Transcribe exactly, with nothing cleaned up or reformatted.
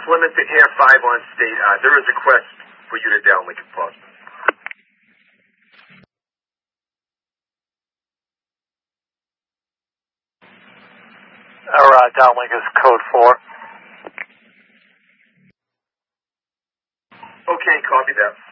Plymouth to Air five on state. Uh, there is a request for you to downlink if possible. Our uh, downlink is code four. Okay, copy that.